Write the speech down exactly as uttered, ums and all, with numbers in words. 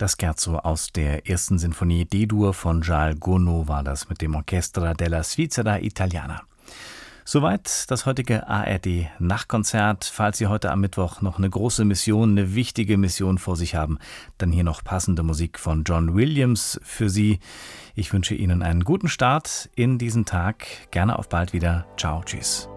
Das Scherzo aus der ersten Sinfonie D-Dur von Charles Gounod war das mit dem Orchestra della Svizzera Italiana. Soweit das heutige A R D-Nachtkonzert. Falls Sie heute am Mittwoch noch eine große Mission, eine wichtige Mission vor sich haben, dann hier noch passende Musik von John Williams für Sie. Ich wünsche Ihnen einen guten Start in diesen Tag. Gerne auf bald wieder. Ciao, tschüss.